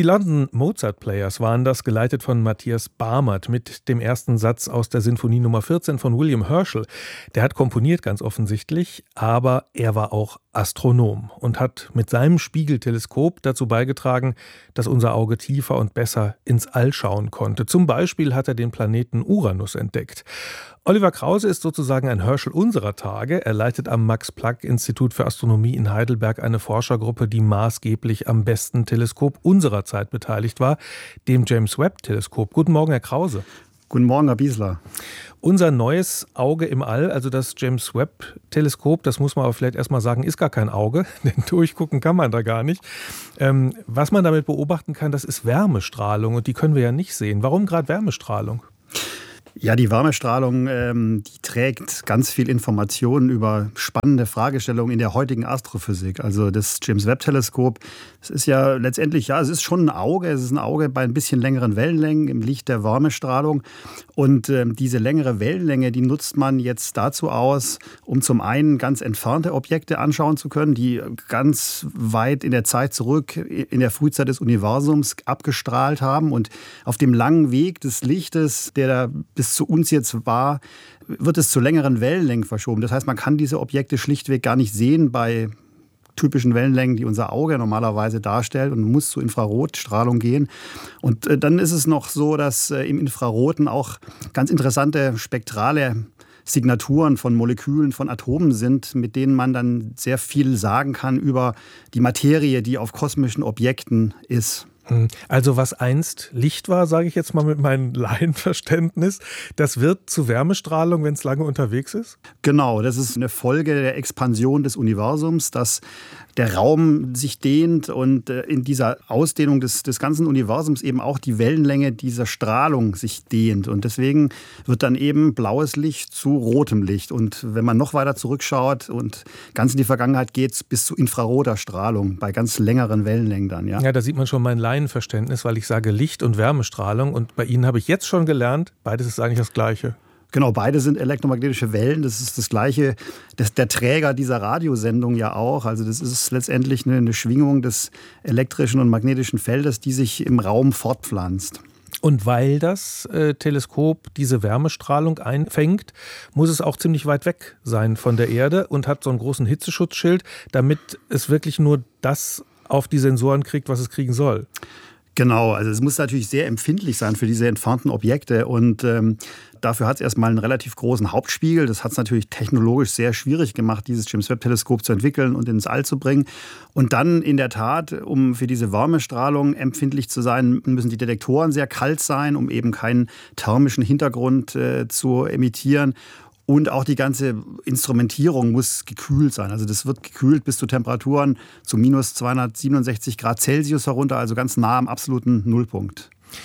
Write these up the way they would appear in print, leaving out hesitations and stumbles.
Die London Mozart Players waren das, geleitet von Matthias Barmert mit dem ersten Satz aus der Sinfonie Nummer 14 von William Herschel. Der hat komponiert, ganz offensichtlich, aber er war auch Astronom und hat mit seinem Spiegelteleskop dazu beigetragen, dass unser Auge tiefer und besser ins All schauen konnte. Zum Beispiel hat er den Planeten Uranus entdeckt. Oliver Krause ist sozusagen ein Herschel unserer Tage. Er leitet am Max-Planck-Institut für Astronomie in Heidelberg eine Forschergruppe, die maßgeblich am besten Teleskop unserer Zeit beteiligt war, dem James-Webb-Teleskop. Guten Morgen, Herr Krause. Guten Morgen, Herr Biesler. Unser neues Auge im All, also das James-Webb-Teleskop, das muss man aber vielleicht erstmal sagen, ist gar kein Auge, denn durchgucken kann man da gar nicht. Was man damit beobachten kann, das ist Wärmestrahlung und die können wir ja nicht sehen. Warum gerade Wärmestrahlung? Ja, die Wärmestrahlung, die trägt ganz viel Informationen über spannende Fragestellungen in der heutigen Astrophysik. Also das James-Webb-Teleskop, es ist ja letztendlich, es ist schon ein Auge. Es ist ein Auge bei ein bisschen längeren Wellenlängen im Licht der Wärmestrahlung. Und diese längere Wellenlänge, die nutzt man jetzt dazu aus, um zum einen ganz entfernte Objekte anschauen zu können, die ganz weit in der Zeit zurück, in der Frühzeit des Universums abgestrahlt haben. Und auf dem langen Weg des Lichtes, der da bis zu uns jetzt war, wird es zu längeren Wellenlängen verschoben. Das heißt, man kann diese Objekte schlichtweg gar nicht sehen bei typischen Wellenlängen, die unser Auge normalerweise darstellt, und muss zur Infrarotstrahlung gehen. Und dann ist es noch so, dass im Infraroten auch ganz interessante spektrale Signaturen von Molekülen, von Atomen sind, mit denen man dann sehr viel sagen kann über die Materie, die auf kosmischen Objekten ist. Also was einst Licht war, sage ich jetzt mal mit meinem Laienverständnis, das wird zu Wärmestrahlung, wenn es lange unterwegs ist? Genau, das ist eine Folge der Expansion des Universums, dass der Raum sich dehnt und in dieser Ausdehnung des ganzen Universums eben auch die Wellenlänge dieser Strahlung sich dehnt. Und deswegen wird dann eben blaues Licht zu rotem Licht. Und wenn man noch weiter zurückschaut und ganz in die Vergangenheit geht, bis zu infraroter Strahlung, bei ganz längeren Wellenlängen dann. Ja, da sieht man schon mein Laienverständnis, weil ich sage Licht- und Wärmestrahlung. Und bei Ihnen habe ich jetzt schon gelernt, beides ist eigentlich das Gleiche. Genau, beide sind elektromagnetische Wellen. Das ist das Gleiche, der Träger dieser Radiosendung ja auch. Also das ist letztendlich eine Schwingung des elektrischen und magnetischen Feldes, die sich im Raum fortpflanzt. Und weil das Teleskop diese Wärmestrahlung einfängt, muss es auch ziemlich weit weg sein von der Erde und hat so einen großen Hitzeschutzschild, damit es wirklich nur das auf die Sensoren kriegt, was es kriegen soll. Genau, also es muss natürlich sehr empfindlich sein für diese entfernten Objekte und dafür hat es erstmal einen relativ großen Hauptspiegel. Das hat es natürlich technologisch sehr schwierig gemacht, dieses James-Webb-Teleskop zu entwickeln und ins All zu bringen. Und dann in der Tat, um für diese Wärmestrahlung empfindlich zu sein, müssen die Detektoren sehr kalt sein, um eben keinen thermischen Hintergrund zu emittieren. Und auch die ganze Instrumentierung muss gekühlt sein. Also das wird gekühlt bis zu Temperaturen zu minus 267 Grad Celsius herunter, also ganz nah am absoluten Nullpunkt.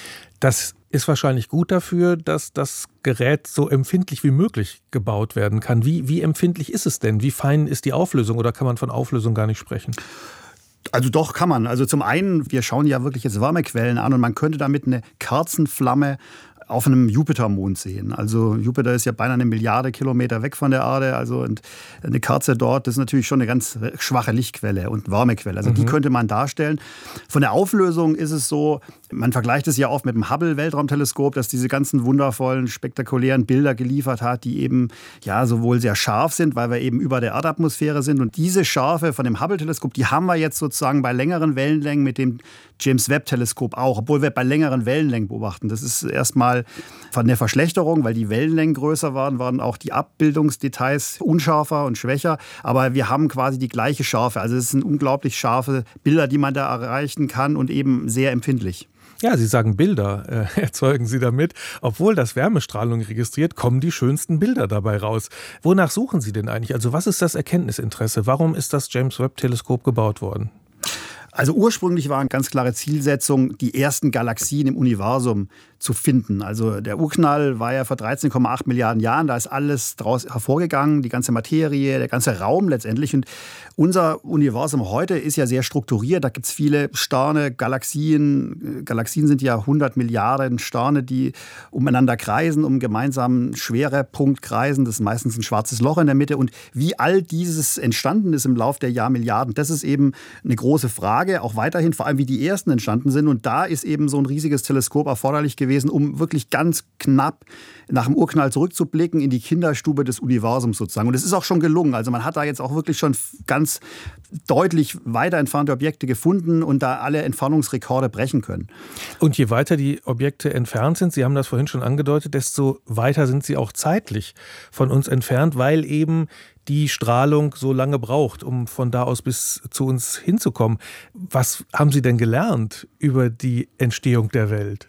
Das ist wahrscheinlich gut dafür, dass das Gerät so empfindlich wie möglich gebaut werden kann. Wie empfindlich ist es denn? Wie fein ist die Auflösung oder kann man von Auflösung gar nicht sprechen? Also doch kann man. Also zum einen, wir schauen ja wirklich jetzt Wärmequellen an und man könnte damit eine Kerzenflamme auf einem Jupitermond sehen. Also Jupiter ist ja beinahe 1 Milliarde Kilometer weg von der Erde. Also und eine Kerze dort, das ist natürlich schon eine ganz schwache Lichtquelle und Wärmequelle. Also die könnte man darstellen. Von der Auflösung ist es so, man vergleicht es ja oft mit dem Hubble-Weltraumteleskop, das diese ganzen wundervollen, spektakulären Bilder geliefert hat, die eben ja sowohl sehr scharf sind, weil wir eben über der Erdatmosphäre sind. Und diese Schärfe von dem Hubble-Teleskop, die haben wir jetzt sozusagen bei längeren Wellenlängen mit dem James-Webb-Teleskop auch, obwohl wir bei längeren Wellenlängen beobachten. Das ist erstmal von der Verschlechterung, weil die Wellenlängen größer waren auch die Abbildungsdetails unscharfer und schwächer. Aber wir haben quasi die gleiche Schärfe. Also es sind unglaublich scharfe Bilder, die man da erreichen kann und eben sehr empfindlich. Ja, Sie sagen Bilder, erzeugen Sie damit. Obwohl das Wärmestrahlung registriert, kommen die schönsten Bilder dabei raus. Wonach suchen Sie denn eigentlich? Also was ist das Erkenntnisinteresse? Warum ist das James-Webb-Teleskop gebaut worden? Also ursprünglich war eine ganz klare Zielsetzung, die ersten Galaxien im Universum zu finden. Also der Urknall war ja vor 13,8 Milliarden Jahren, da ist alles daraus hervorgegangen, die ganze Materie, der ganze Raum letztendlich. Und unser Universum heute ist ja sehr strukturiert, da gibt es viele Sterne, Galaxien. Galaxien sind ja 100 Milliarden Sterne, die umeinander kreisen, um einen gemeinsamen Schwerepunkt kreisen. Das ist meistens ein schwarzes Loch in der Mitte. Und wie all dieses entstanden ist im Laufe der Jahrmilliarden, das ist eben eine große Frage, auch weiterhin, vor allem wie die ersten entstanden sind. Und da ist eben so ein riesiges Teleskop erforderlich gewesen, um wirklich ganz knapp nach dem Urknall zurückzublicken in die Kinderstube des Universums sozusagen. Und es ist auch schon gelungen. Also man hat da jetzt auch wirklich schon ganz deutlich weiter entfernte Objekte gefunden und da alle Entfernungsrekorde brechen können. Und je weiter die Objekte entfernt sind, Sie haben das vorhin schon angedeutet, desto weiter sind sie auch zeitlich von uns entfernt, weil eben die Strahlung so lange braucht, um von da aus bis zu uns hinzukommen. Was haben Sie denn gelernt über die Entstehung der Welt?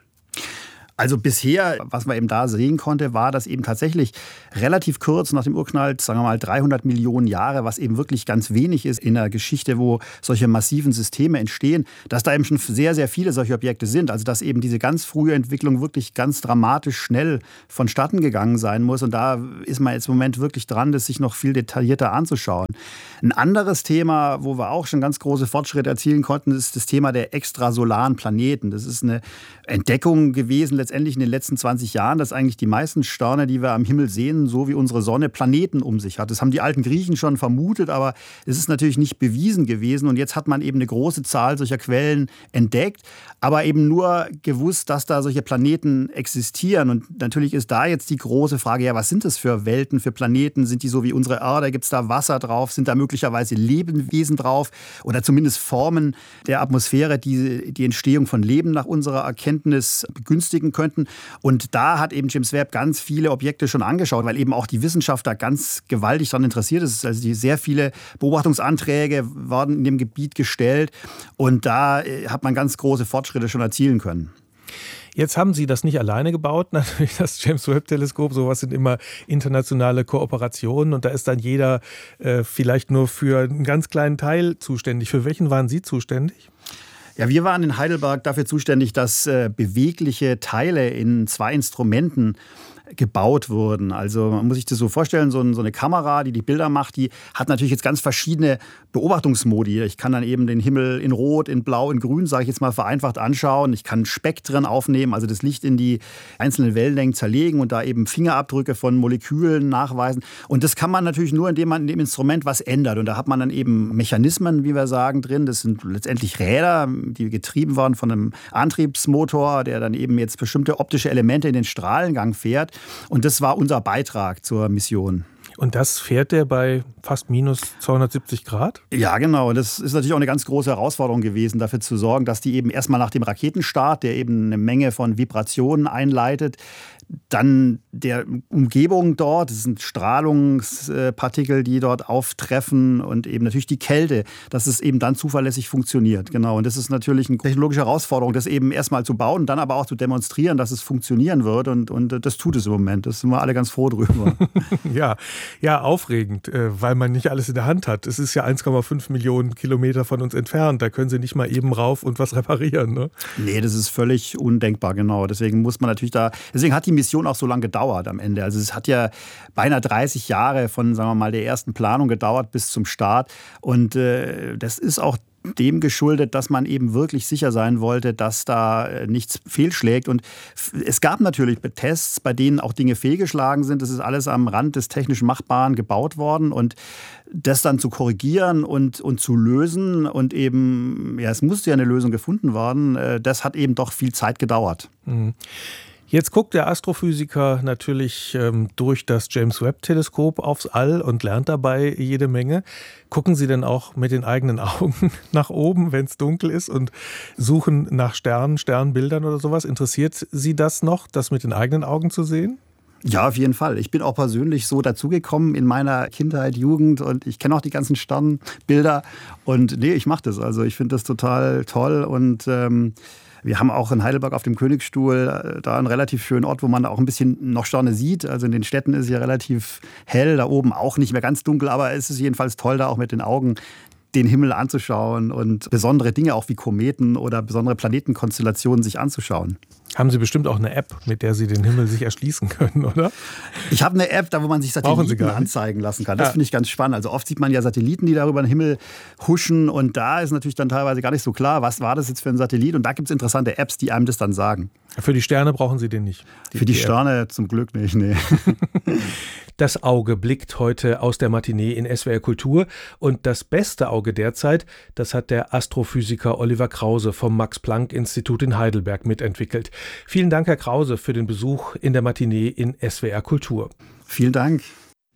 Also bisher, was man eben da sehen konnte, war, dass eben tatsächlich relativ kurz nach dem Urknall, sagen wir mal 300 Millionen Jahre, was eben wirklich ganz wenig ist in der Geschichte, wo solche massiven Systeme entstehen, dass da eben schon sehr, sehr viele solche Objekte sind. Also dass eben diese ganz frühe Entwicklung wirklich ganz dramatisch schnell vonstatten gegangen sein muss. Und da ist man jetzt im Moment wirklich dran, das sich noch viel detaillierter anzuschauen. Ein anderes Thema, wo wir auch schon ganz große Fortschritte erzielen konnten, ist das Thema der extrasolaren Planeten. Das ist eine Entdeckung gewesen, letztendlich in den letzten 20 Jahren, dass eigentlich die meisten Sterne, die wir am Himmel sehen, so wie unsere Sonne, Planeten um sich hat. Das haben die alten Griechen schon vermutet, aber es ist natürlich nicht bewiesen gewesen. Und jetzt hat man eben eine große Zahl solcher Quellen entdeckt, aber eben nur gewusst, dass da solche Planeten existieren. Und natürlich ist da jetzt die große Frage, ja, was sind das für Welten, für Planeten? Sind die so wie unsere Erde? Gibt es da Wasser drauf? Sind da möglicherweise Lebewesen drauf? Oder zumindest Formen der Atmosphäre, die die Entstehung von Leben nach unserer Erkenntnis begünstigen könnten. Und da hat eben James Webb ganz viele Objekte schon angeschaut, weil eben auch die Wissenschaft da ganz gewaltig daran interessiert ist. Also sehr viele Beobachtungsanträge wurden in dem Gebiet gestellt und da hat man ganz große Fortschritte schon erzielen können. Jetzt haben Sie das nicht alleine gebaut, natürlich das James-Webb-Teleskop. Sowas sind immer internationale Kooperationen und da ist dann jeder vielleicht nur für einen ganz kleinen Teil zuständig. Für welchen waren Sie zuständig? Ja, wir waren in Heidelberg dafür zuständig, dass bewegliche Teile in 2 Instrumenten gebaut wurden. Also man muss sich das so vorstellen, so eine Kamera, die Bilder macht, die hat natürlich jetzt ganz verschiedene Beobachtungsmodi. Ich kann dann eben den Himmel in Rot, in Blau, in Grün, sage ich jetzt mal vereinfacht, anschauen. Ich kann Spektren aufnehmen, also das Licht in die einzelnen Wellenlängen zerlegen und da eben Fingerabdrücke von Molekülen nachweisen. Und das kann man natürlich nur, indem man in dem Instrument was ändert. Und da hat man dann eben Mechanismen, wie wir sagen, drin. Das sind letztendlich Räder, die getrieben waren von einem Antriebsmotor, der dann eben jetzt bestimmte optische Elemente in den Strahlengang fährt. Und das war unser Beitrag zur Mission. Und das fährt der bei fast minus 270 Grad? Ja, genau. Das ist natürlich auch eine ganz große Herausforderung gewesen, dafür zu sorgen, dass die eben erstmal nach dem Raketenstart, der eben eine Menge von Vibrationen einleitet, dann der Umgebung dort, das sind Strahlungspartikel, die dort auftreffen und eben natürlich die Kälte, dass es eben dann zuverlässig funktioniert. Genau. Und das ist natürlich eine technologische Herausforderung, das eben erstmal zu bauen, dann aber auch zu demonstrieren, dass es funktionieren wird. Und das tut es im Moment. Da sind wir alle ganz froh drüber. Ja, aufregend, weil man nicht alles in der Hand hat. Es ist ja 1,5 Millionen Kilometer von uns entfernt. Da können Sie nicht mal eben rauf und was reparieren, ne? Nee, das ist völlig undenkbar, genau. Deswegen muss man natürlich deswegen hat die Mission auch so lange gedauert am Ende. Also es hat ja beinahe 30 Jahre von, sagen wir mal, der ersten Planung gedauert bis zum Start. Und das ist auch dem geschuldet, dass man eben wirklich sicher sein wollte, dass da nichts fehlschlägt. Und es gab natürlich Tests, bei denen auch Dinge fehlgeschlagen sind. Das ist alles am Rand des technischen Machbaren gebaut worden. Und das dann zu korrigieren und zu lösen und eben, ja, es musste ja eine Lösung gefunden werden, das hat eben doch viel Zeit gedauert. Mhm. Jetzt guckt der Astrophysiker natürlich durch das James-Webb-Teleskop aufs All und lernt dabei jede Menge. Gucken Sie denn auch mit den eigenen Augen nach oben, wenn es dunkel ist und suchen nach Sternen, Sternbildern oder sowas? Interessiert Sie das noch, das mit den eigenen Augen zu sehen? Ja, auf jeden Fall. Ich bin auch persönlich so dazugekommen in meiner Kindheit, Jugend und ich kenne auch die ganzen Sternbilder und nee, ich mache das. Also ich finde das total toll und wir haben auch in Heidelberg auf dem Königsstuhl da einen relativ schönen Ort, wo man auch ein bisschen noch Sterne sieht. Also in den Städten ist es ja relativ hell, da oben auch nicht mehr ganz dunkel, aber es ist jedenfalls toll, da auch mit den Augen den Himmel anzuschauen und besondere Dinge auch wie Kometen oder besondere Planetenkonstellationen sich anzuschauen. Haben Sie bestimmt auch eine App, mit der Sie den Himmel sich erschließen können, oder? Ich habe eine App, da wo man sich Satelliten anzeigen lassen kann. Das finde ich ganz spannend. Also oft sieht man ja Satelliten, die da über den Himmel huschen und da ist natürlich dann teilweise gar nicht so klar, was war das jetzt für ein Satellit. Und da gibt es interessante Apps, die einem das dann sagen. Für die Sterne brauchen Sie den nicht? Für die Sterne zum Glück nicht, nee. Das Auge blickt heute aus der Matinee in SWR Kultur und das beste Auge derzeit, das hat der Astrophysiker Oliver Krause vom Max-Planck-Institut in Heidelberg mitentwickelt. Vielen Dank, Herr Krause, für den Besuch in der Matinee in SWR Kultur. Vielen Dank.